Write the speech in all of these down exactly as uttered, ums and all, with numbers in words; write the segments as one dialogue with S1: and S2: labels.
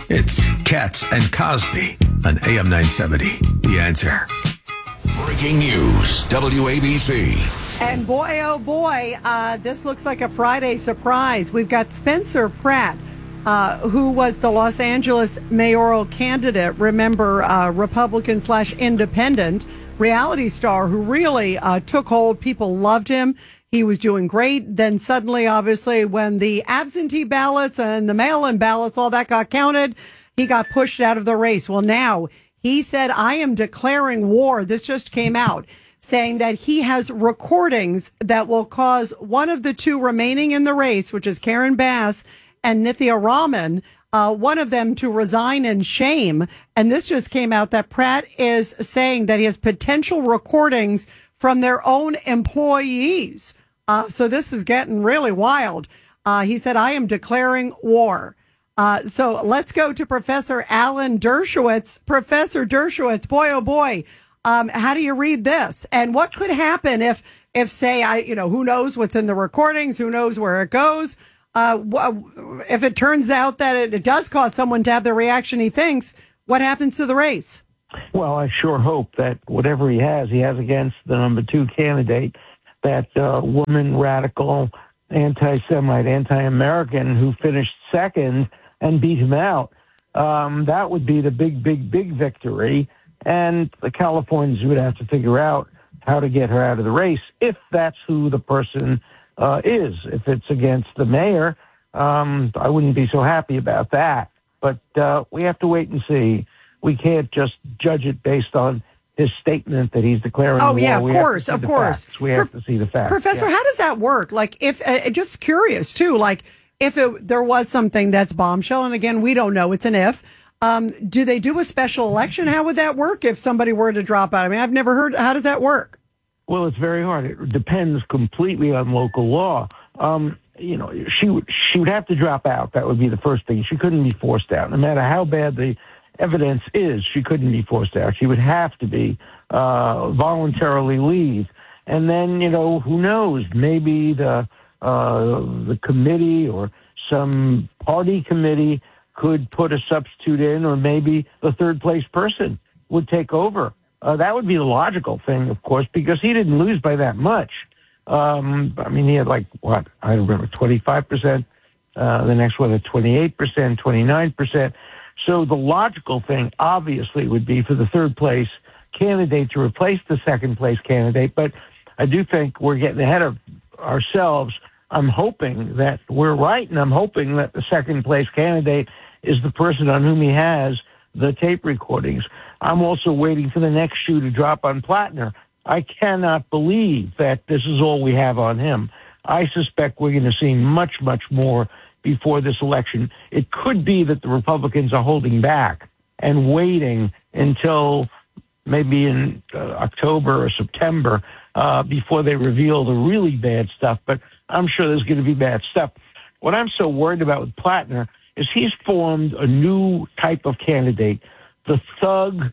S1: It's Katz and Cosby on A M nine seventy. The Answer.
S2: Breaking news, W A B C.
S3: And boy, oh boy, uh, this looks like a Friday surprise. We've got Spencer Pratt, uh, who was the Los Angeles mayoral candidate. Remember, uh, Republican slash independent reality star who really uh, took hold. People loved him. He was doing great. Then suddenly, obviously, when the absentee ballots and the mail-in ballots, all that got counted, he got pushed out of the race. Well, now he said, I am declaring war. This just came out, saying that he has recordings that will cause one of the two remaining in the race, which is Karen Bass and Nithya Raman, uh, one of them to resign in shame. And this just came out that Pratt is saying that he has potential recordings from their own employees. Uh, so this is getting really wild. Uh, he said, I am declaring war. Uh, so let's go to Professor Alan Dershowitz. Professor Dershowitz, boy, oh boy, um, how do you read this? And what could happen if, if say, I, you know, who knows what's in the recordings, who knows where it goes? Uh, if it turns out that it, it does cause someone to have the reaction he thinks, what happens to the race?
S4: Well, I sure hope that whatever he has, he has against the number two candidate, that uh, woman, radical, anti-Semite, anti-American who finished second and beat him out. Um, that would be the big, big, big victory. And the Californians would have to figure out how to get her out of the race if that's who the person uh, is. If it's against the mayor, um, I wouldn't be so happy about that. But uh, we have to wait and see. We can't just judge it based on his statement that he's declaring
S3: Oh,
S4: war.
S3: yeah, of
S4: we
S3: course,
S4: have to see
S3: of
S4: the
S3: course.
S4: Facts. We have
S3: Pro-
S4: to see the facts.
S3: Professor,
S4: yeah.
S3: how does that work? Like, if, uh, just curious, too, like, if it, there was something that's bombshell, and again, we don't know, it's an if, um, do they do a special election? How would that work if somebody were to drop out? I mean, I've never heard, how does that work?
S4: Well, it's very hard. It depends completely on local law. Um, you know, she would, she would have to drop out. That would be the first thing. She couldn't be forced out. No matter how bad the evidence is, she couldn't be forced out. She would have to be uh, voluntarily leave. And then, you know, who knows? Maybe the uh, the committee or some party committee could put a substitute in, or maybe the third place person would take over. Uh, that would be the logical thing, of course, because he didn't lose by that much. Um, I mean, he had like, what, I remember, twenty-five percent. Uh, the next one at twenty-eight percent, twenty-nine percent. So the logical thing, obviously, would be for the third place candidate to replace the second place candidate. But I do think we're getting ahead of ourselves. I'm hoping that we're right, and I'm hoping that the second place candidate is the person on whom he has the tape recordings. I'm also waiting for the next shoe to drop on Plattner. I cannot believe that this is all we have on him. I suspect we're going to see much, much more before this election. It could be that the Republicans are holding back and waiting until maybe in uh, October or September uh, before they reveal the really bad stuff. But I'm sure there's going to be bad stuff. What I'm so worried about with Plattner is he's formed a new type of candidate, the thug,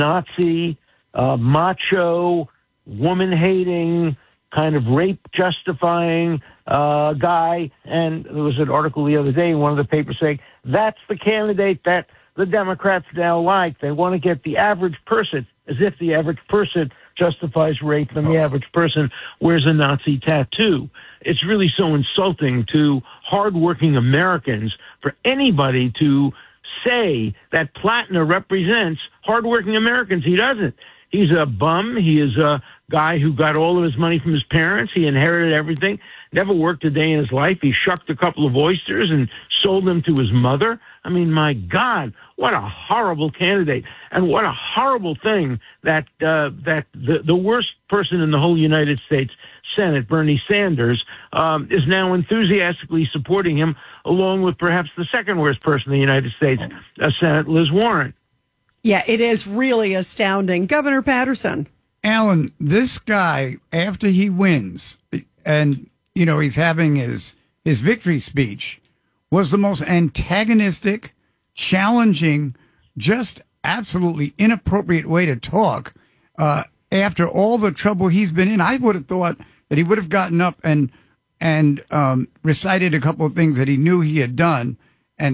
S4: Nazi, uh, macho, woman-hating, kind of rape-justifying uh, guy. And there was an article the other day in one of the papers saying, that's the candidate that the Democrats now like. They want to get the average person, as if the average person justifies rape and the average person wears a Nazi tattoo. It's really so insulting to hardworking Americans for anybody to say that Plattner represents hardworking Americans. He doesn't. He's a bum. He is a guy who got all of his money from his parents. He inherited everything, never worked a day in his life. He shucked a couple of oysters and sold them to his mother. I mean, my God, what a horrible candidate. And what a horrible thing that uh, that the, the worst person in the whole United States Senate, Bernie Sanders, um, is now enthusiastically supporting him, along with perhaps the second worst person in the United States uh, Senate, Liz Warren.
S3: Yeah, it is really astounding. Governor Patterson.
S5: Alan, this guy, after he wins, and, you know, he's having his, his victory speech, was the most antagonistic, challenging, just absolutely inappropriate way to talk. Uh, after all the trouble he's been in, I would have thought that he would have gotten up and and um, recited a couple of things that he knew he had done and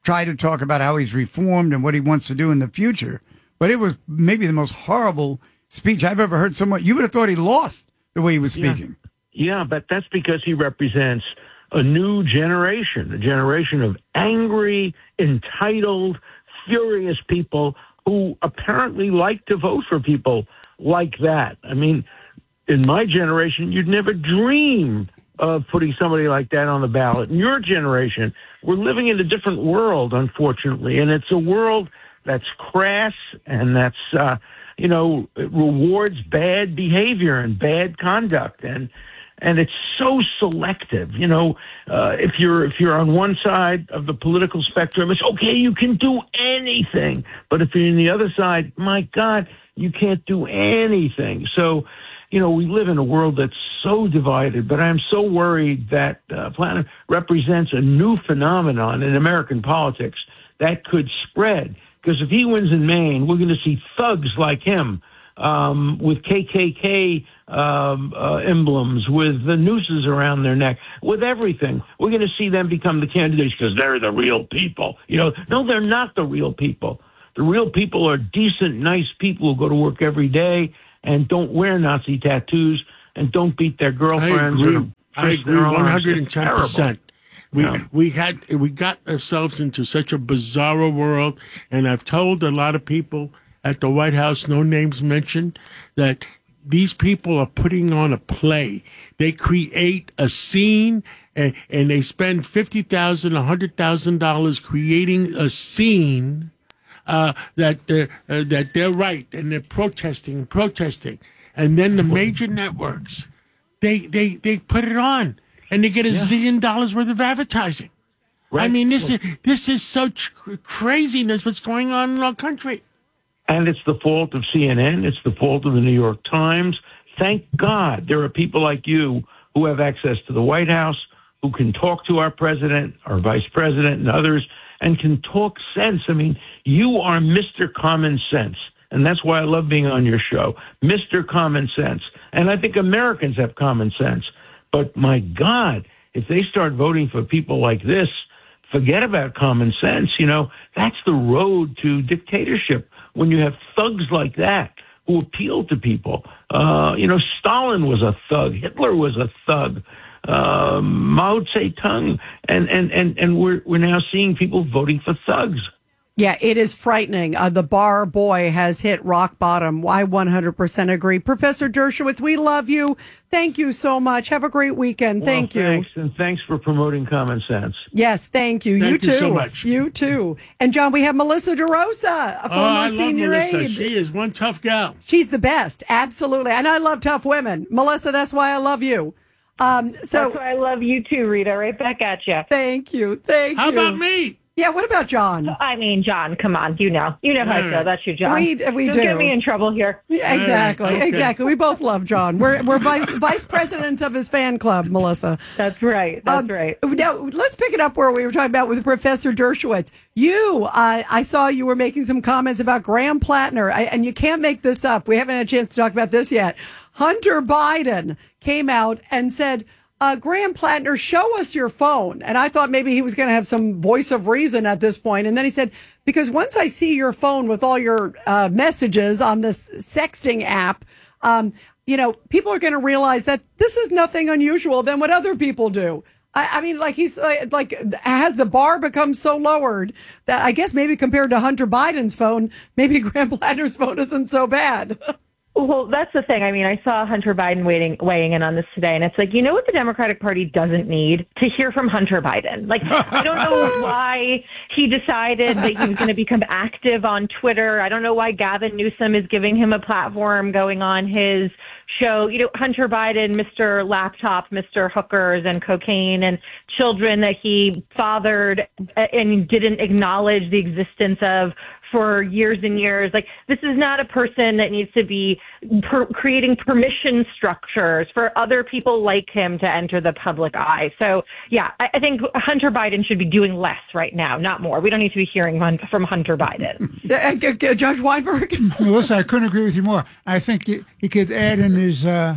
S5: tried to talk about how he's reformed and what he wants to do in the future. But it was maybe the most horrible speech I've ever heard someone. You would have thought he lost the way he was speaking.
S4: Yeah, yeah, but that's because he represents a new generation, a generation of angry, entitled, furious people who apparently like to vote for people like that. I mean, in my generation, you'd never dream of putting somebody like that on the ballot. In your generation, we're living in a different world, unfortunately, and it's a world that's crass and that's, uh, you know, it rewards bad behavior and bad conduct, and and it's so selective. You know, uh, if you're if you're on one side of the political spectrum, it's okay, you can do anything, but if you're in the other side, my God, you can't do anything. So, you know, we live in a world that's so divided, but I'm so worried that uh, Platinum represents a new phenomenon in American politics that could spread. Because if he wins in Maine, we're going to see thugs like him um, with K K K um, uh, emblems, with the nooses around their neck, with everything. We're going to see them become the candidates because they're the real people. You know, no, they're not the real people. The real people are decent, nice people who go to work every day and don't wear Nazi tattoos and don't beat their girlfriends.
S6: I agree.
S4: Or
S6: I agree one hundred ten percent. We
S4: Yeah.
S6: we had we got ourselves into such a bizarre world, and I've told a lot of people at the White House, no names mentioned, that these people are putting on a play. They create a scene, and, and they spend fifty thousand, a hundred thousand dollars creating a scene uh, that they're, uh, that they're right, and they're protesting and protesting, and then the major networks they they they put it on. And they get a yeah. zillion dollars worth of advertising. Right. I mean, this is this is such craziness what's going on in our country.
S4: And it's the fault of C N N. It's the fault of the New York Times. Thank God there are people like you who have access to the White House, who can talk to our president, our vice president, and others, and can talk sense. I mean, you are Mister Common Sense. And that's why I love being on your show. Mister Common Sense. And I think Americans have common sense. But my God, if they start voting for people like this, forget about common sense. You know, that's the road to dictatorship when you have thugs like that who appeal to people. Uh, you know, Stalin was a thug. Hitler was a thug. Uh, Mao Zedong. And, and, and, and we're, we're now seeing people voting for thugs.
S3: Yeah, it is frightening. Uh, the bar boy has hit rock bottom. I one hundred percent agree. Professor Dershowitz, we love you. Thank you so much. Have a great weekend. Thank
S4: well,
S3: you.
S4: Thanks, and thanks for promoting common sense.
S3: Yes, thank you.
S6: Thank
S3: you
S6: you
S3: too.
S6: so much.
S3: You too. And John, we have Melissa DeRosa, a former
S6: oh, I
S3: senior
S6: love Melissa.
S3: aide.
S6: She is one tough gal.
S3: She's the best. Absolutely. And I love tough women. Melissa, that's why I love you. Um, so
S7: That's why I love you too, Rita. Right back at you.
S3: Thank you. Thank
S6: How
S3: you.
S6: about me?
S3: Yeah, what about John?
S7: I mean, John, come on. You know. You know how I feel. That's you, John.
S3: We, we
S7: Don't
S3: do.
S7: get me in trouble here.
S3: Yeah, exactly.
S6: Okay.
S3: Exactly. We both love John. We're we're vice, vice presidents of his fan club, Melissa.
S7: That's right. That's
S3: Um,
S7: right.
S3: Now, let's pick it up where we were talking about with Professor Dershowitz. You, uh, I saw you were making some comments about Graham Plattner, I, and you can't make this up. We haven't had a chance to talk about this yet. Hunter Biden came out and said, Uh, Graham Plattner, show us your phone. And I thought maybe he was going to have some voice of reason at this point. And then he said, because once I see your phone with all your uh, messages on this sexting app, um, you know, people are going to realize that this is nothing unusual than what other people do. I, I mean, like he's like, like, has the bar become so lowered that I guess maybe compared to Hunter Biden's phone, maybe Graham Plattner's phone isn't so bad.
S7: Well, that's the thing. I mean, I saw Hunter Biden weighing, weighing in on this today, and it's like, you know what the Democratic Party doesn't need? To hear from Hunter Biden. Like, I don't know why he decided that he was going to become active on Twitter. I don't know why Gavin Newsom is giving him a platform going on his show. You know, Hunter Biden, Mister Laptop, Mister Hookers and cocaine and children that he fathered and didn't acknowledge the existence of for years and years. Like, this is not a person that needs to be per- creating permission structures for other people like him to enter the public eye. So, yeah, I, I think Hunter Biden should be doing less right now, not more. We don't need to be hearing from Hunter Biden.
S3: uh, Judge Weinberg?
S8: Melissa, I couldn't agree with you more. I think he, he could add in his uh,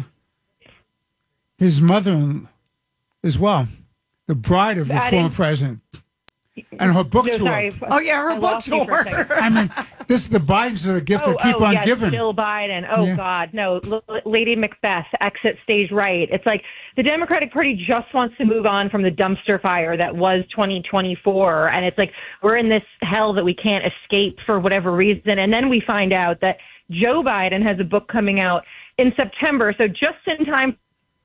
S8: his mother as well, the bride of the
S7: Adding-
S8: former president. and her book
S7: No,
S8: tour.
S7: sorry.
S3: Oh, yeah, her
S7: I
S3: book
S7: lost you for a
S3: tour.
S7: second.
S8: I mean, this the Bidens are the gift
S7: Oh,
S8: that keep
S7: oh,
S8: on
S7: yes,
S8: giving.
S7: Jill Biden. Oh,
S8: Yeah.
S7: God. No, L- Lady Macbeth, exit stage right. It's like the Democratic Party just wants to move on from the dumpster fire that was twenty twenty-four. And it's like we're in this hell that we can't escape for whatever reason. And then we find out that Joe Biden has a book coming out in September. So just in time,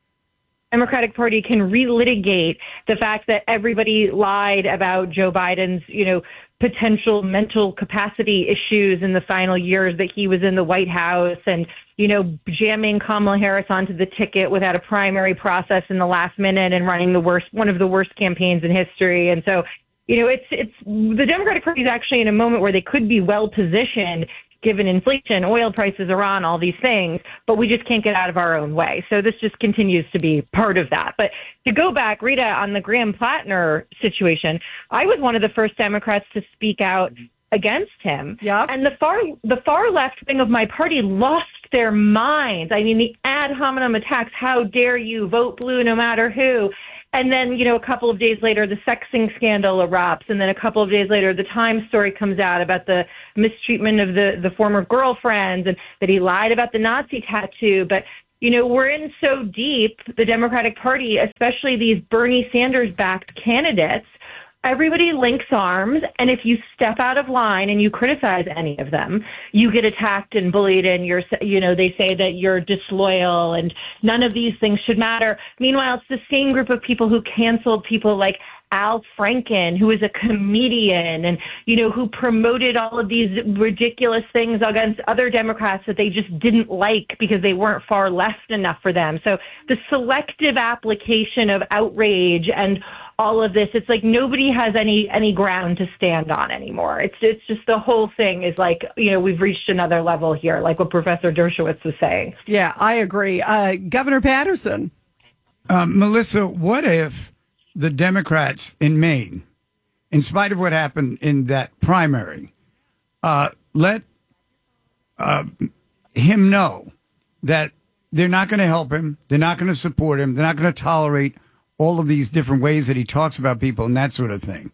S7: Democratic Party can relitigate the fact that everybody lied about Joe Biden's, you know, potential mental capacity issues in the final years that he was in the White House and, you know, jamming Kamala Harris onto the ticket without a primary process in the last minute and running the worst, one of the worst campaigns in history. And so, you know, it's, it's the Democratic Party is actually in a moment where they could be well positioned given inflation, oil prices, Iran, all these things, but we just can't get out of our own way. So this just continues to be part of that. But to go back, Rita, on the Graham Plattner situation, I was one of the first Democrats to speak out against him.
S3: Yep.
S7: And the far the far left wing of my party lost their minds. I mean, the ad hominem attacks, how dare you vote blue no matter who. And then, you know, a couple of days later, the sexing scandal erupts. And then a couple of days later, the Times story comes out about the mistreatment of the, the former girlfriends and that he lied about the Nazi tattoo. But, you know, we're in so deep, the Democratic Party, especially these Bernie Sanders-backed candidates, everybody links arms, and if you step out of line and you criticize any of them, you get attacked and bullied, and you're, you know, they say that you're disloyal and none of these things should matter. Meanwhile, it's the same group of people who canceled people like Al Franken, who is a comedian and, you know, who promoted all of these ridiculous things against other Democrats that they just didn't like because they weren't far left enough for them. So the selective application of outrage and all of this, it's like nobody has any any ground to stand on anymore. It's it's just the whole thing is like, you know, we've reached another level here, like what Professor Dershowitz was saying.
S3: Yeah, I agree. Uh, Governor Patterson.
S5: Um, Melissa, what if the Democrats in Maine, in spite of what happened in that primary, uh, let uh, him know that they're not going to help him, they're not going to support him, they're not going to tolerate all of these different ways that he talks about people and that sort of thing.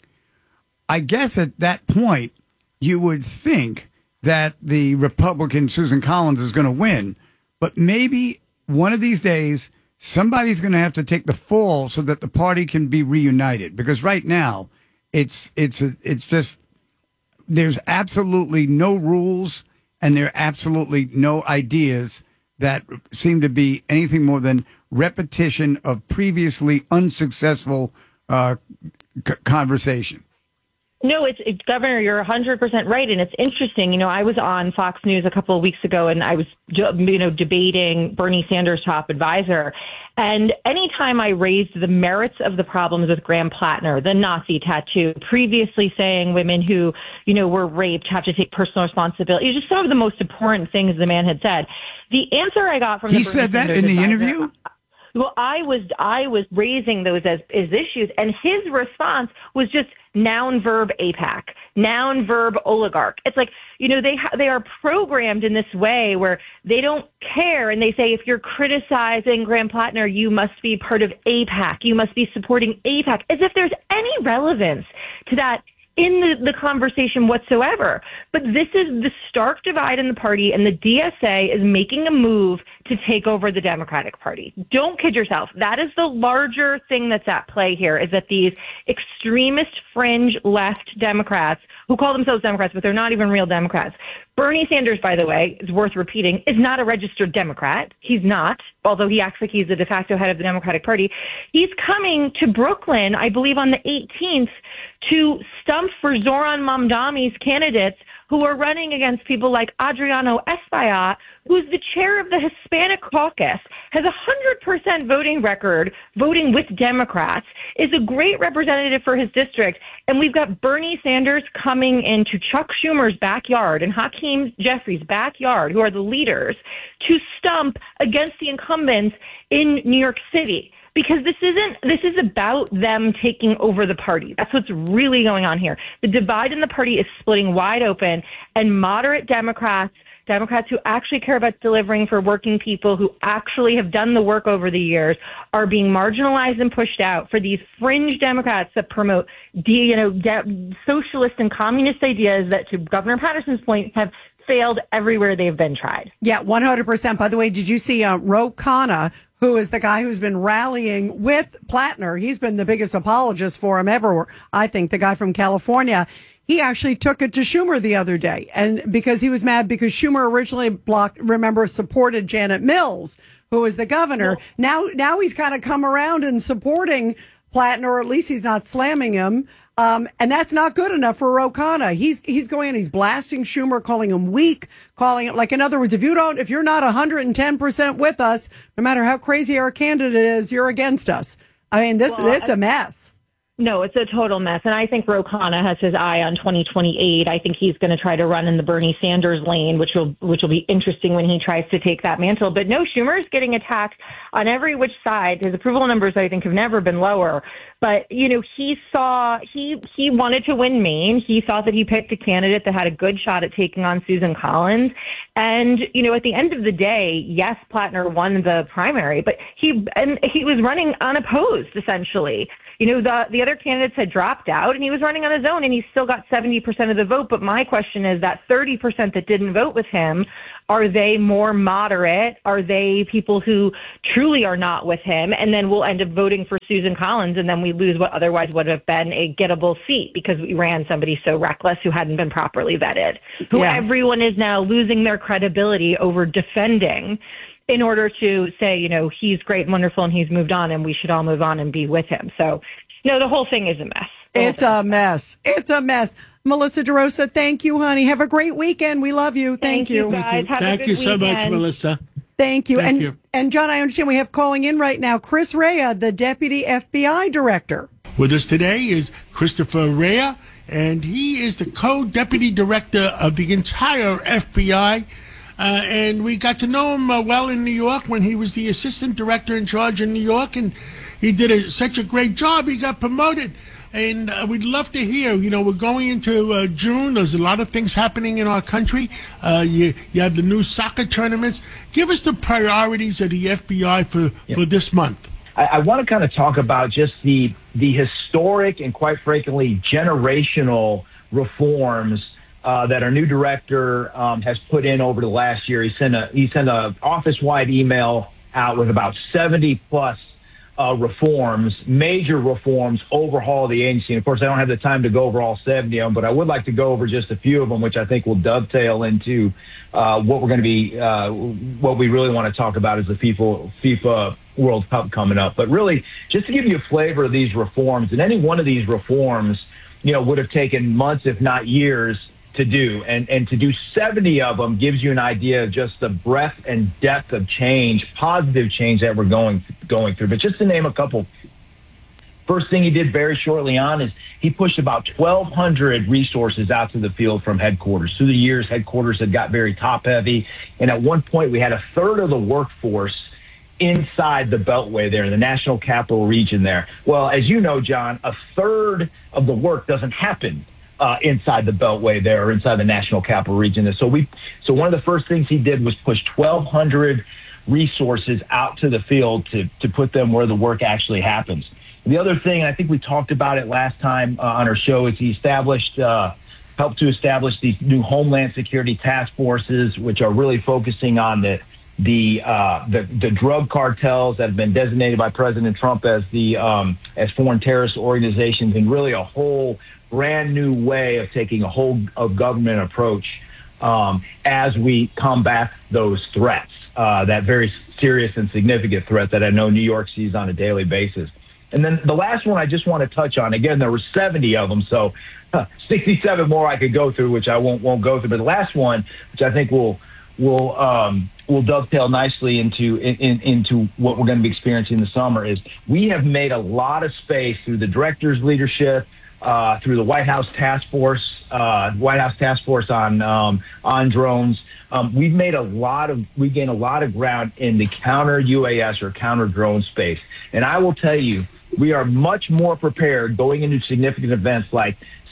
S5: I guess at that point, you would think that the Republican Susan Collins is going to win, but maybe one of these days, somebody's going to have to take the fall so that the party can be reunited. Because right now, it's it's a, it's just there's absolutely no rules and there are absolutely no ideas that seem to be anything more than repetition of previously unsuccessful uh, c- conversation.
S7: No, it's, it's Governor, you're one hundred percent right. And it's interesting. You know, I was on Fox News a couple of weeks ago and I was, you know, debating Bernie Sanders' top advisor. And anytime I raised the merits of the problems with Graham Plattner, the Nazi tattoo, previously saying women who, you know, were raped have to take personal responsibility, just some of the most important things the man had said. The answer I got from the
S5: He
S7: Bernie
S5: said that
S7: Sanders
S5: in the
S7: advisor,
S5: interview?
S7: Well, I was I was raising those as, as issues, and his response was just noun, verb, A PAC, noun, verb, oligarch. It's like, you know, they ha- they are programmed in this way where they don't care, and they say if you're criticizing Graham Plattner, you must be part of A PAC, you must be supporting A PAC, as if there's any relevance to that in the, the conversation whatsoever. But this is the stark divide in the party, and the D S A is making a move to take over the Democratic Party. Don't kid yourself. That is the larger thing that's at play here, is that these extremist fringe left Democrats, who call themselves Democrats, but they're not even real Democrats. Bernie Sanders, by the way, is worth repeating, is not a registered Democrat. He's not, although he acts like he's the de facto head of the Democratic Party. He's coming to Brooklyn, I believe on the eighteenth, to stump for Zoran Mamdani's candidates who are running against people like Adriano Espaillat, who's the chair of the Hispanic caucus, has a one hundred percent voting record, voting with Democrats, is a great representative for his district. And we've got Bernie Sanders coming into Chuck Schumer's backyard and Hakeem Jeffries' backyard, who are the leaders, to stump against the incumbents in New York City. Because this isn't, this is about them taking over the party. That's what's really going on here. The divide in the party is splitting wide open, and moderate Democrats Democrats who actually care about delivering for working people, who actually have done the work over the years, are being marginalized and pushed out for these fringe Democrats that promote, you know, socialist and communist ideas that, to Governor Patterson's point, have failed everywhere they've been tried.
S3: Yeah, one hundred percent. By the way, did you see uh, Ro Khanna, who is the guy who's been rallying with Plattner? He's been the biggest apologist for him ever, I think, the guy from California. He actually took it to Schumer the other day, and because he was mad because Schumer originally blocked, remember, supported Janet Mills, who was the governor. Well, now, now he's kind of come around and supporting Plattner, or at least he's not slamming him. Um, and that's not good enough for Ro Khanna. He's, he's going in, he's blasting Schumer, calling him weak, calling it, like, in other words, if you don't, if you're not one hundred ten percent with us, no matter how crazy our candidate is, you're against us. I mean, this, well, it's a mess.
S7: No, it's a total mess. And I think Ro Khanna has his eye on twenty twenty-eight. I think he's going to try to run in the Bernie Sanders lane, which will which will be interesting when he tries to take that mantle. But no, Schumer is getting attacked on every which side. His approval numbers, I think, have never been lower. But, you know, he saw he he wanted to win Maine. He thought that he picked a candidate that had a good shot at taking on Susan Collins. And, you know, at the end of the day, yes, Plattner won the primary, but he and he was running unopposed, essentially. You know, the the other candidates had dropped out, and he was running on his own, and he still got seventy percent of the vote. But my question is, that thirty percent that didn't vote with him, are they more moderate? Are they people who truly are not with him? And then we'll end up voting for Susan Collins, and then we lose what otherwise would have been a gettable seat because we ran somebody so reckless who hadn't been properly vetted, who yeah. everyone is now losing their credibility over defending in order to say, you know, he's great and wonderful and he's moved on and we should all move on and be with him. So, no, the whole thing is a mess.
S3: It's a mess. It's a mess. Melissa DeRosa, thank you, honey. Have a great weekend. We love you. Thank,
S7: thank you. Guys. Have
S6: thank
S7: a good
S6: you so
S7: weekend.
S6: much, Melissa.
S3: Thank you.
S6: Thank
S3: and,
S6: you.
S3: And, John, I understand we have calling in right now Chris Rea, the Deputy F B I Director.
S6: With us today is Christopher Rea, and he is the co-deputy director of the entire F B I. Uh, and we got to know him uh, well in New York when he was the assistant director in charge in New York, and he did a, such a great job. He got promoted, and uh, we'd love to hear. You know, we're going into uh, June. There's a lot of things happening in our country. Uh, you you have the new soccer tournaments. Give us the priorities of the F B I for,
S9: yeah.
S6: for this month.
S9: I, I want to kind of talk about just the the historic and, quite frankly, generational reforms Uh, that our new director um, has put in over the last year. He sent a he sent a office-wide email out with about seventy plus uh, reforms, major reforms, overhaul the agency. And of course, I don't have the time to go over all seventy of them, but I would like to go over just a few of them, which I think will dovetail into uh, what we're going to be, uh, what we really want to talk about is the FIFA, FIFA World Cup coming up. But really, just to give you a flavor of these reforms, and any one of these reforms, you know, would have taken months, if not years, to do, and and to do seventy of them gives you an idea of just the breadth and depth of change, positive change that we're going going through. But just to name a couple, first thing he did very shortly on is he pushed about twelve hundred resources out to the field from headquarters. Through the years, headquarters had got very top heavy, and at one point we had a third of the workforce inside the Beltway there in the National Capital Region there. Well, as you know, John, a third of the work doesn't happen Uh, inside the Beltway there, or inside the National Capital Region. So we, so one of the first things he did was push twelve hundred resources out to the field to to put them where the work actually happens. The other thing, and I think we talked about it last time uh, on our show, is he established, uh, helped to establish these new Homeland Security task forces, which are really focusing on the the uh, the, the drug cartels that have been designated by President Trump as the um, as foreign terrorist organizations, and really a whole brand new way of taking a whole of government approach um, as we combat those threats, uh, that very serious and significant threat that I know New York sees on a daily basis. And then the last one I just want to touch on, again, there were seventy of them, so huh, sixty-seven more I could go through, which I won't won't go through. But the last one, which I think will will um, will dovetail nicely into in, in, into what we're going to be experiencing in the summer, is we have made a lot of space through the director's leadership, Uh, through the White House Task Force, uh, White House Task Force on um, on drones. Um, we've made a lot of, we gained a lot of ground in the counter U A S or counter drone space. And I will tell you, we are much more prepared going into significant events like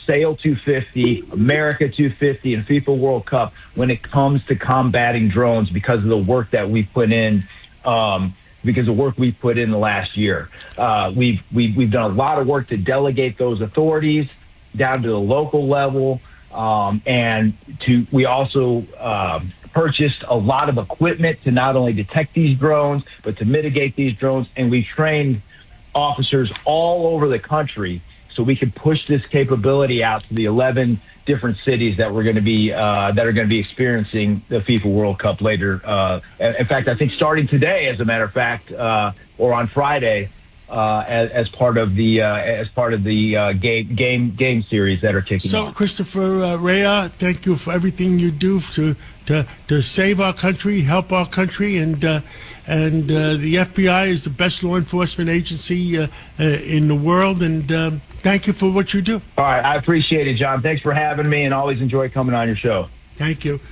S9: Sail two fifty, America two fifty, and FIFA World Cup when it comes to combating drones because of the work that we put in. Um, because of the work we put in the last year. Uh, we've, we've, we've done a lot of work to delegate those authorities down to the local level. Um, and to, we also, um, purchased a lot of equipment to not only detect these drones, but to mitigate these drones. And we trained officers all over the country so we can push this capability out to the eleven different cities that we're going to be uh, that are going to be experiencing the FIFA World Cup later. Uh, in fact, I think starting today, as a matter of fact, uh, or on Friday, uh, as, as part of the uh, as part of the uh, game game game series that are kicking
S6: so,
S9: off.
S6: Christopher uh, Rea, thank you for everything you do to to to save our country, help our country, and uh, and uh, the F B I is the best law enforcement agency uh, uh, in the world, and. Um, Thank you for what you do.
S9: All right. I appreciate it, John. Thanks for having me, and always enjoy coming on your show.
S6: Thank you.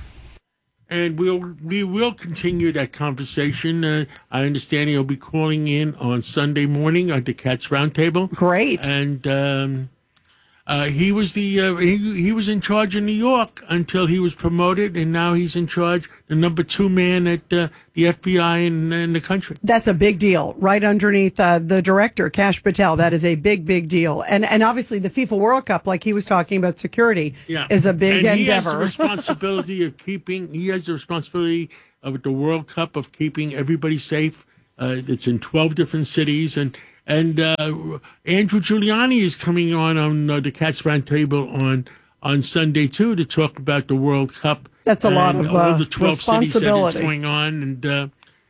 S6: And we'll, we will continue that conversation. Uh, I understand he'll be calling in on Sunday morning at the Cats Roundtable.
S3: Great.
S6: And um, uh, he was the uh, he, he was in charge in New York until he was promoted, and now he's in charge, the number two man at uh, the F B I in, in the country.
S3: That's a big deal, right underneath uh, the director, Kash Patel. That is a big, big deal. And and obviously the FIFA World Cup, like he was talking about security,
S6: yeah.
S3: is a big
S6: and
S3: endeavor.
S6: He has the responsibility of keeping, he has the responsibility of the World Cup of keeping everybody safe. Uh, it's in twelve different cities. And and uh, Andrew Giuliani is coming on on uh, the Cats Roundtable on, on Sunday, too, to talk about the World Cup.
S3: That's a lot of uh,
S6: all the twelve cities that
S3: responsibility.
S6: it's going on. And, uh,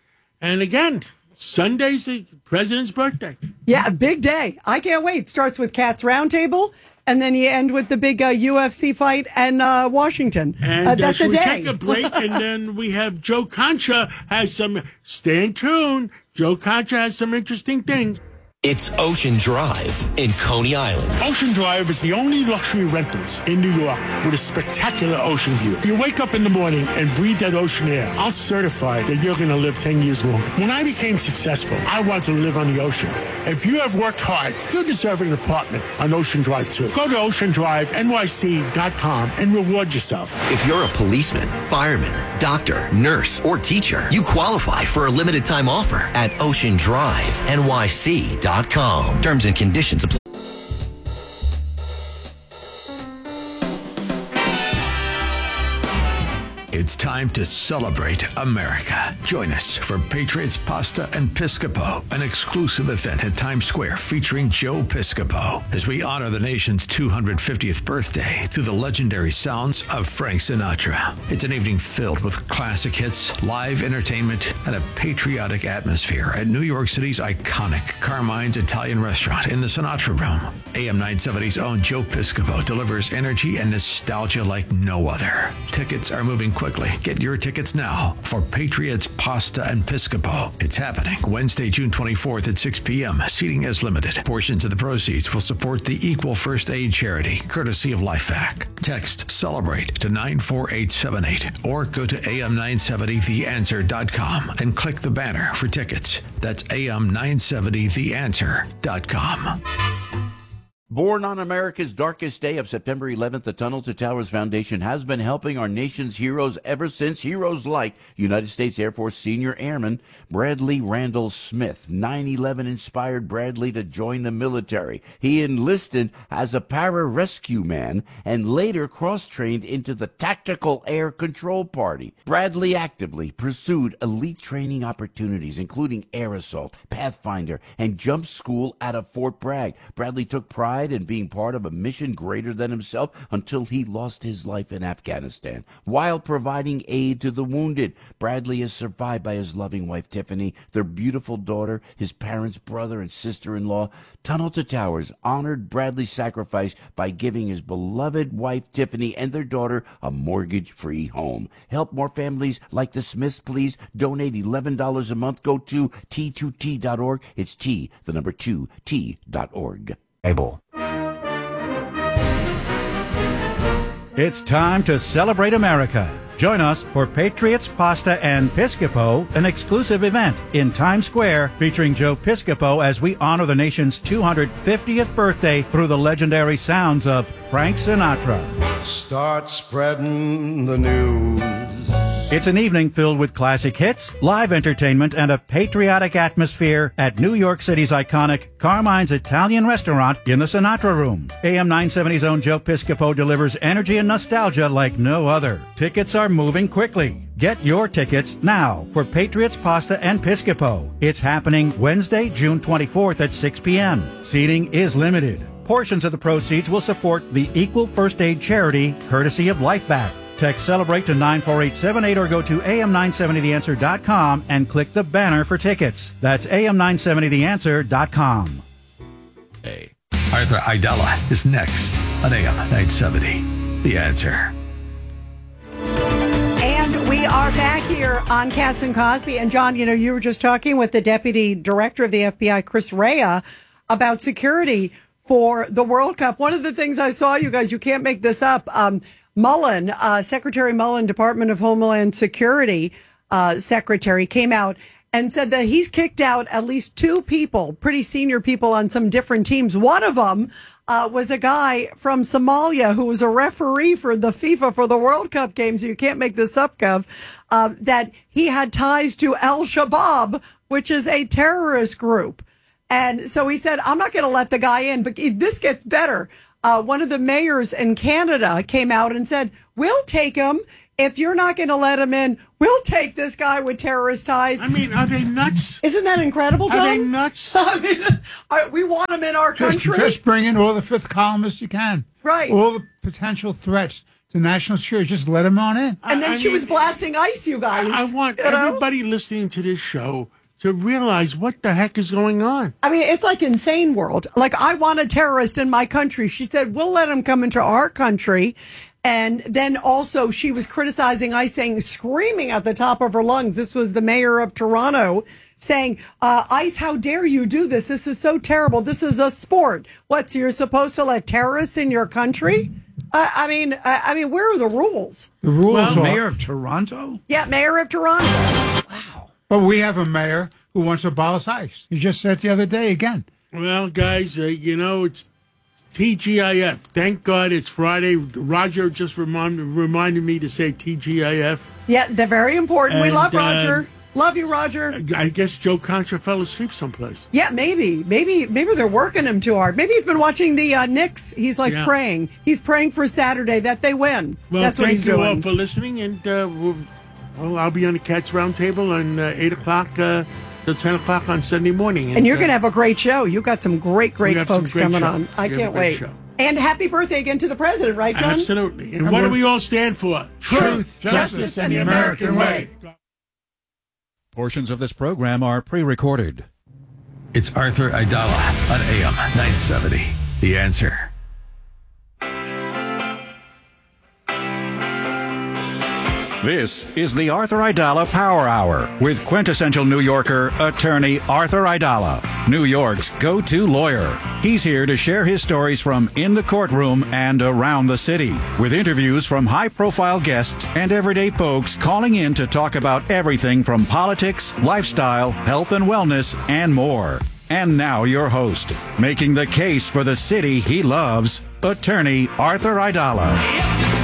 S6: and again, Sunday's the president's birthday.
S3: Yeah, big day. I can't wait. Starts with Cats Roundtable, and then you end with the big uh, U F C fight and uh, Washington.
S6: And
S3: uh,
S6: uh,
S3: that's
S6: so
S3: a
S6: we
S3: day.
S6: take a break, and then we have Joe Concha has some. Stay tuned. Joe Concha has some interesting things.
S10: It's Ocean Drive in Coney Island.
S11: Ocean Drive is the only luxury rentals in New York with a spectacular ocean view. You wake up in the morning and breathe that ocean air. I'll certify that you're going to live ten years longer. When I became successful, I wanted to live on the ocean. If you have worked hard, you deserve an apartment on Ocean Drive too. Go to ocean drive N Y C dot com and reward yourself.
S10: If you're a policeman, fireman, doctor, nurse, or teacher, you qualify for a limited time offer at ocean drive N Y C dot com. Terms and conditions apply.
S1: It's time to celebrate America. Join us for Patriots Pasta and Piscopo, an exclusive event at Times Square featuring Joe Piscopo, as we honor the nation's two hundred fiftieth birthday through the legendary sounds of Frank Sinatra. It's an evening filled with classic hits, live entertainment, and a patriotic atmosphere at New York City's iconic Carmine's Italian restaurant in the Sinatra Room. A M nine seventy's own Joe Piscopo delivers energy and nostalgia like no other. Tickets are moving quickly. Get your tickets now for Patriots Pasta and Piscopo. It's happening Wednesday, June twenty-fourth at six p.m. Seating is limited. Portions of the proceeds will support the Equal First Aid charity, courtesy of LifeVac. Text CELEBRATE to nine four eight seven eight or go to A M nine seventy the answer dot com and click the banner for tickets. That's A M nine seventy the answer dot com.
S12: Born on America's darkest day of September eleventh, the Tunnel to Towers Foundation has been helping our nation's heroes ever since. Heroes like United States Air Force Senior Airman Bradley Randall Smith. nine eleven inspired Bradley to join the military. He enlisted as a pararescue man and later cross-trained into the Tactical Air Control Party. Bradley actively pursued elite training opportunities, including air assault, Pathfinder, and jump school out of Fort Bragg. Bradley took pride in being part of a mission greater than himself until he lost his life in Afghanistan. While providing aid to the wounded, Bradley is survived by his loving wife, Tiffany, their beautiful daughter, his parents, brother, and sister-in-law. Tunnel to Towers honored Bradley's sacrifice by giving his beloved wife, Tiffany, and their daughter a mortgage-free home. Help more families like the Smiths, please. Donate eleven dollars a month. Go to T two T dot org. It's T, the number two, T dot org.
S13: Able. It's time to celebrate America. Join us for Patriots, Pasta, and Piscopo, an exclusive event in Times Square featuring Joe Piscopo as we honor the nation's two hundred fiftieth birthday through the legendary sounds of Frank Sinatra.
S14: Start spreading the news.
S13: It's an evening filled with classic hits, live entertainment, and a patriotic atmosphere at New York City's iconic Carmine's Italian Restaurant in the Sinatra Room. A M nine seventy's own Joe Piscopo delivers energy and nostalgia like no other. Tickets are moving quickly. Get your tickets now for Patriots, Pasta, and Piscopo. It's happening Wednesday, June twenty-fourth at six p.m. Seating is limited. Portions of the proceeds will support the Equal First Aid charity, courtesy of LifeVac. Text CELEBRATE to nine four eight seven eight or go to A M nine seventy the answer dot com and click the banner for tickets. That's A M nine seventy the answer dot com.
S1: Hey. Arthur Aidala is next on A M nine seventy. The Answer.
S3: And we are back here on Katz and Cosby. And John, you know, you were just talking with the Deputy Director of the F B I, Chris Rea, about security for the World Cup. One of the things I saw, you guys, you can't make this up, um, Mullen, uh, Secretary Mullen, Department of Homeland Security uh, Secretary, came out and said that he's kicked out at least two people, pretty senior people on some different teams. One of them uh, was a guy from Somalia who was a referee for the FIFA for the World Cup games. You can't make this up, Gov. Uh, that he had ties to Al-Shabaab, which is a terrorist group. And so he said, I'm not going to let the guy in, but this gets better. Uh, one of the mayors in Canada came out and said, we'll take him. If you're not going to let him in, we'll take this guy with terrorist ties.
S6: I mean, are they nuts?
S3: Isn't that incredible, John?
S6: Are they nuts?
S3: I mean, are, we want him in our
S8: just,
S3: country.
S8: Just bring in all the fifth columnists you can.
S3: Right.
S8: All the potential threats to national security. Just let him on in.
S3: And then
S6: I
S3: she
S6: mean,
S3: was blasting ICE, you guys.
S6: I, I want
S3: you know?
S6: everybody listening to this show to realize what the heck is going on.
S3: I mean, it's like insane world. Like, I want a terrorist in my country. She said, we'll let him come into our country. And then also she was criticizing ICE, saying, screaming at the top of her lungs. This was the mayor of Toronto saying, uh, ICE, how dare you do this? This is so terrible. This is a sport. What, so you're supposed to let terrorists in your country? Uh, I mean, I, I mean, where are the rules?
S8: The rules
S5: well,
S8: are...
S5: Mayor of Toronto?
S3: Yeah, mayor of Toronto. Wow.
S8: But we have a mayor who wants to abolish ICE. You just said it the other day again.
S6: Well, guys, uh, you know, it's T G I F. Thank God it's Friday. Roger just remind, reminded me to say T G I F.
S3: Yeah, they're very important.
S6: And,
S3: we love
S6: uh,
S3: Roger. Love you, Roger.
S6: I guess Joe Contra fell asleep someplace.
S3: Yeah, maybe. Maybe maybe they're working him too hard. Maybe he's been watching the uh, Knicks. He's like
S6: Yeah.
S3: praying. He's praying for Saturday that they win.
S6: Well,
S3: That's what
S6: thank
S3: he's
S6: you
S3: doing.
S6: all for listening, and uh, we'll, well, I'll be on the Cats Roundtable on uh, eight o'clock uh, to ten o'clock on Sunday morning. And,
S3: And you're
S6: uh,
S3: going to have a great show. You've got some great, great
S6: have some
S3: folks
S6: great
S3: coming
S6: show.
S3: on. I
S6: We have a
S3: can't
S6: great
S3: wait.
S6: show.
S3: And happy birthday again to the president, right, John?
S6: Absolutely. And, and what do we all stand for?
S3: Truth, justice, and the American way.
S13: Portions of this program are pre-recorded.
S1: It's Arthur Aidala on A M nine seventy. The Answer.
S13: This is the Arthur Aidala Power Hour with quintessential New Yorker, attorney Arthur Aidala, New York's go-to lawyer. He's here to share his stories from in the courtroom and around the city, with interviews from high-profile guests and everyday folks calling in to talk about everything from politics, lifestyle, health and wellness, and more. And now your host, making the case for the city he loves, attorney Arthur Aidala.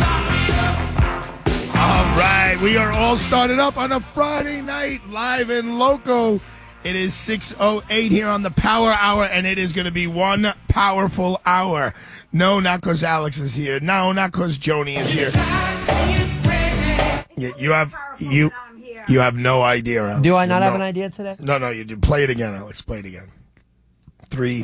S15: All right, we are all started up on a Friday night, live and local. It is six oh eight here on the Power Hour, and it is going to be one powerful hour. No, not because Alex is here. No, not because Joni is here. Yeah, you have you you have no idea, Alex.
S16: Do I not
S15: no.
S16: have an idea today?
S15: No, no, you do. Play it again, Alex. Play it again. Three.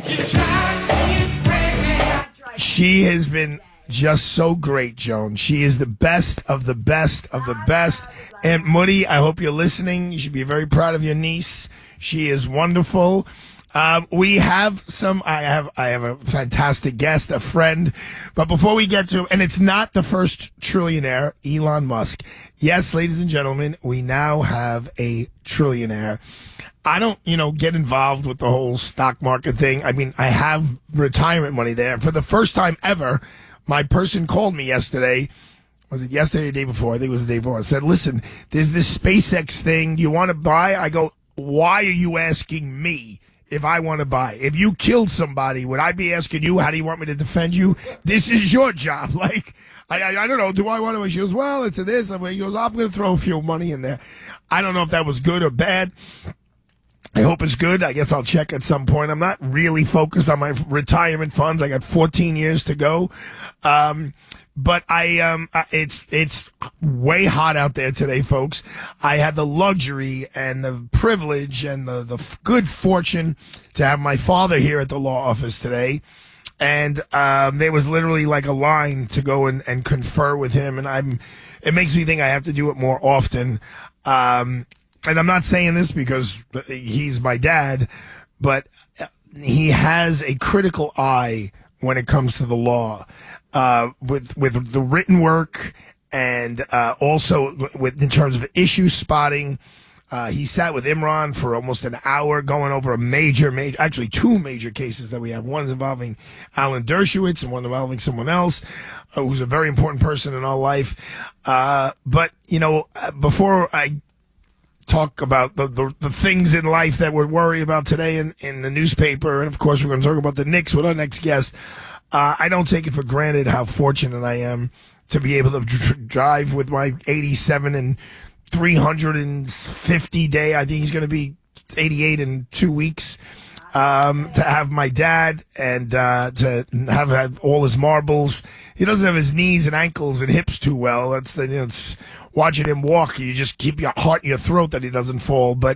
S15: She has been just so great, Joan. She is the best of the best of the best. Aunt Moody, I hope you're listening. You should be very proud of your niece. She is wonderful. Um, we have some, I have, I have a fantastic guest, a friend. But before we get to, and it's not the first trillionaire, Elon Musk. Yes, ladies and gentlemen, we now have a trillionaire. I don't, you know, get involved with the whole stock market thing. I mean, I have retirement money there. For the first time ever, my person called me yesterday was it yesterday or the day before? I think it was the day before. I said, listen, there's this SpaceX thing. Do you want to buy? I go, why are you asking me if I want to buy? If you killed somebody, would I be asking you, how do you want me to defend you? This is your job. Like, I, I, I don't know. Do I want to? She goes, well, it's a this. He goes, I'm going to throw a few money in there. I don't know if that was good or bad. I hope it's good. I guess I'll check at some point. I'm not really focused on my retirement funds. I got fourteen years to go. Um, but I, um, it's, it's way hot out there today, folks. I had the luxury and the privilege and the, the good fortune to have my father here at the law office today. And, um, there was literally like a line to go and, and confer with him. And I'm, it makes me think I have to do it more often. Um, and I'm not saying this because he's my dad, but he has a critical eye when it comes to the law, uh, with, with the written work and, uh, also with, in terms of issue spotting. Uh, he sat with Imran for almost an hour going over a major, major, actually two major cases that we have. One involving Alan Dershowitz and one involving someone else, uh, who's a very important person in our life. Uh, but, you know, before I talk about the, the, the things in life that we're worried about today in, in the newspaper, and of course we're going to talk about the Knicks with our next guest, uh, I don't take it for granted how fortunate I am to be able to dr- drive with my eighty-seven and three hundred fifty day. I think he's going to be eighty-eight in two weeks. Um, to have my dad and, uh, to have, have all his marbles. He doesn't have his knees and ankles and hips too well. That's the, you know, it's watching him walk. You just keep your heart in your throat that he doesn't fall. But,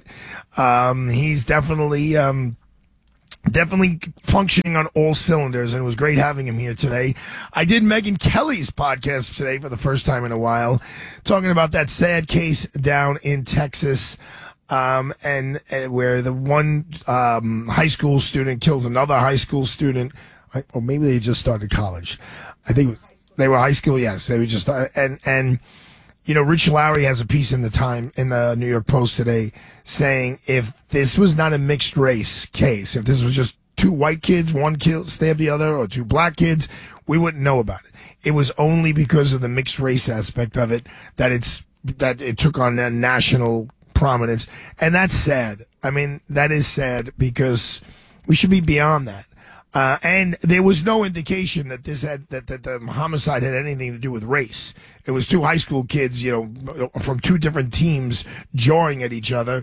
S15: um, he's definitely, um, Definitely functioning on all cylinders, and it was great having him here today. I did Megyn Kelly's podcast today for the first time in a while, talking about that sad case down in Texas, um, and, and where the one um, high school student kills another high school student. Or maybe they just started college. I think they were high school. Yes, they were just and and. You know, Rich Lowry has a piece in the Time, in the New York Post today, saying if this was not a mixed race case, if this was just two white kids, one killed, stabbed the other, or two black kids, we wouldn't know about it. It was only because of the mixed race aspect of it that it's that it took on a national prominence, and that's sad. I mean, that is sad because we should be beyond that. Uh, and there was no indication that this had that, that the homicide had anything to do with race. It was two high school kids, you know, from two different teams jawing at each other.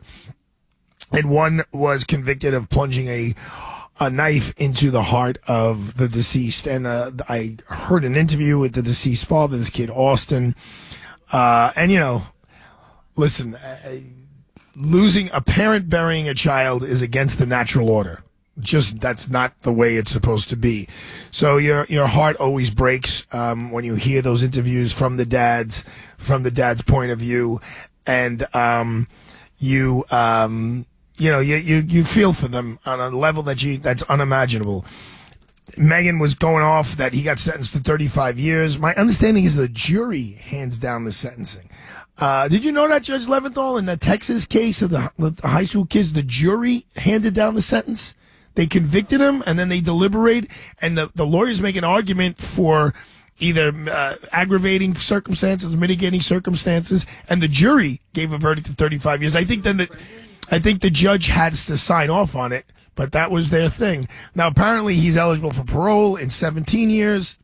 S15: And one was convicted of plunging a a knife into the heart of the deceased. And uh, I heard an interview with the deceased father, this kid Austin. Uh, and you know, listen, uh, losing a parent burying a child is against the natural order. Just that's not the way it's supposed to be. So your your heart always breaks um, when you hear those interviews from the dads, from the dad's point of view, and um, you um, you know you, you you feel for them on a level that you that's unimaginable. Megyn was going off that he got sentenced to thirty-five years. My understanding is the jury hands down the sentencing. Uh, did you know that, Judge Leventhal, in the Texas case of the, the high school kids, the jury handed down the sentence? They convicted him, and then they deliberate, and the, the lawyers make an argument for either uh, aggravating circumstances, mitigating circumstances, and the jury gave a verdict of thirty-five years. I think then the, I think the judge has to sign off on it, but that was their thing. Now, apparently, he's eligible for parole in seventeen years.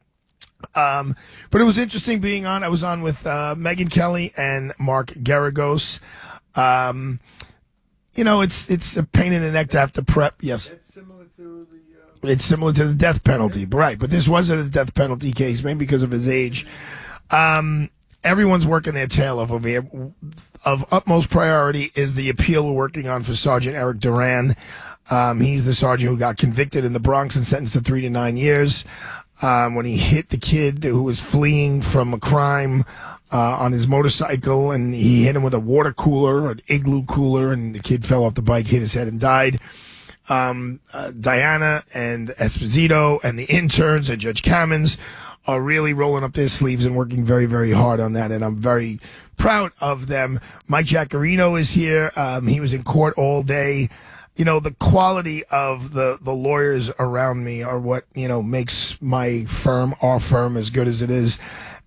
S15: Um, but it was interesting being on. I was on with uh, Megyn Kelly and Mark Geragos. Um, You know, it's it's a pain in the neck to have to prep. Yes. It's similar to the uh, It's similar to the death penalty, right? But this wasn't a death penalty case, maybe because of his age. Um, everyone's working their tail off over here. Of utmost priority is the appeal we're working on for Sergeant Eric Duran. Um, he's the sergeant who got convicted in the Bronx and sentenced to three to nine years um, when he hit the kid who was fleeing from a crime. Uh, on his motorcycle, and he hit him with a water cooler, an igloo cooler, and the kid fell off the bike, hit his head, and died. Um, uh, Diana and Esposito and the interns and Judge Kamens are really rolling up their sleeves and working very, very hard on that, and I'm very proud of them. Mike Jaccarino is here. Um, he was in court all day. You know, the quality of the, the lawyers around me are what, you know, makes my firm, our firm, as good as it is.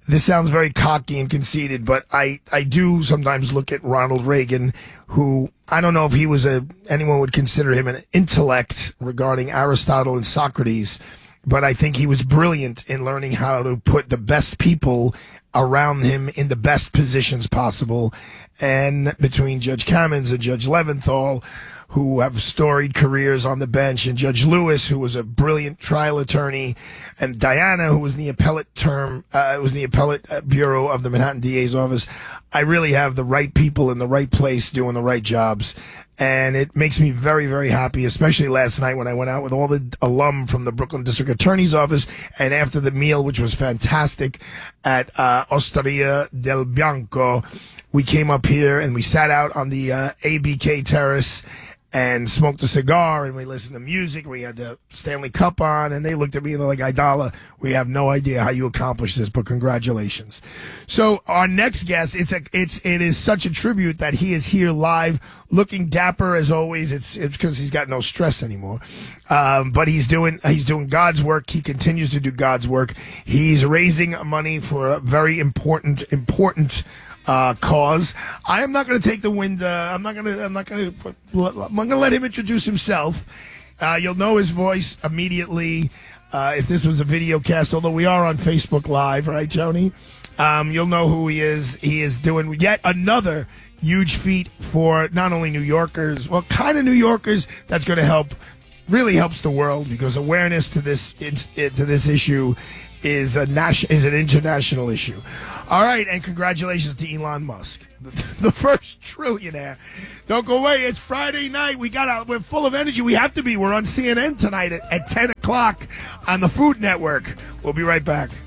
S15: this sounds very cocky and conceited, but I, I do sometimes look at Ronald Reagan, who I don't know if he was a, anyone would consider him an intellect regarding Aristotle and Socrates, but I think he was brilliant in learning how to put the best people around him in the best positions possible. And between Judge Kamens and Judge Leventhal, who have storied careers on the bench, and Judge Lewis, who was a brilliant trial attorney, and Diana, who was in the appellate term, uh, was in the appellate uh, bureau of the Manhattan D A's office. I really have the right people in the right place doing the right jobs. And it makes me very, very happy, especially last night when I went out with all the alum from the Brooklyn District Attorney's Office. And after the meal, which was fantastic at uh, Osteria del Bianco, we came up here and we sat out on the uh, A B K terrace and smoked a cigar, and we listened to music. We had the Stanley Cup on, and they looked at me and they're like, Aidala, we have no idea how you accomplished this, but congratulations. So our next guest, it's a, it's, it is such a tribute that he is here live, looking dapper as always. It's, it's because he's got no stress anymore. Um, but he's doing, he's doing God's work. He continues to do God's work. He's raising money for a very important, important, Uh, cause. I am not going to take the wind. Uh, I'm not going to. I'm not going to. I'm going to let him introduce himself. Uh, you'll know his voice immediately uh, if this was a video cast. Although we are on Facebook Live, right, Joni? Um, you'll know who he is. He is doing yet another huge feat for not only New Yorkers, well, kind of New Yorkers. That's going to help. Really helps the world, because awareness to this to this issue is a national is an international issue. All right, and congratulations to Elon Musk, the first trillionaire. Don't go away. It's Friday night. We got out. We're full of energy. We have to be. We're on C N N tonight at, at ten o'clock on the Food Network. We'll be right back.